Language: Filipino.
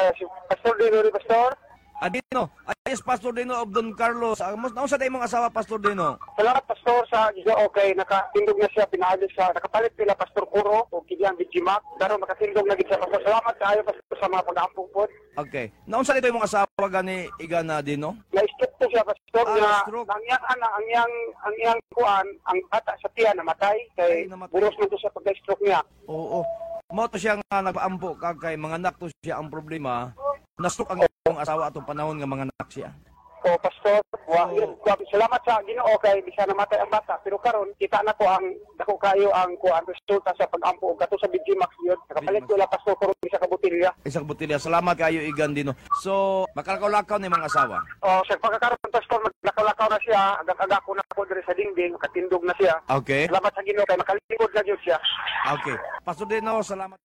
Si Pastor Dino, Pastor. Dino, ayos Pastor Dino of Don Carlos. Nausa tayo mong asawa, Pastor Dino? Salamat, Pastor, sa Ginoo. Okay, nakatindog na siya, pinaalis siya. Nakapalit nila, Pastor Kuro, o Kilian Bijimak. Pero makatindog na siya, Pastor. Salamat kayo, Pastor, sa mga pag-aampong po. Okay. Nausa tayo mong asawa gani Igana Dino? Na-stroke po siya, Pastor, stroke. ang iyang kuan, ang bata sa tiyan, namatay. Kay buros na to sa pagka-stroke niya. Oo. Mo to siya nga nagpaampo kay mga anak to siya ang problema. Na-stroke ang iyong asawa atong panahon nga mga anak siya. O, Pastor, salamat sa Ginoo kay bisa namatay ang bata. Pero karon kita na ko ang dako kayo ang kuan resulta sa pag-ampo og kato sa Bijimax yun. Nakapalit ko la Pastor Kuro sa kabutilya. Isang butilya. Salamat kayo Igan Dino. So, makalakaw-lakaw ni mga asawa. O, sa pagkakaroon, Pastor, maglakaw-lakaw na siya. Agak-agak ko na po diri sa dingding. Makatindog na siya. Okay. Salamat sa Ginoo kay makalingkod na yun siya. Okay. Pastor Dino, salamat.